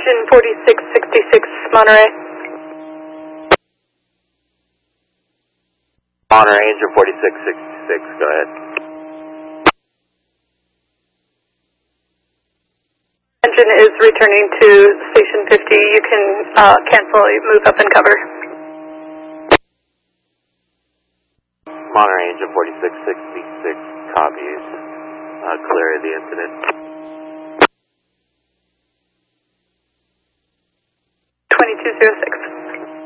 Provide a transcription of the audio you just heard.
Engine 4666, Monterey. Monterey, engine 4666, go ahead. Engine is returning to station 50. You can cancel, move up and cover. Monterey, engine 4666, copies. Clear of the incident. 2206.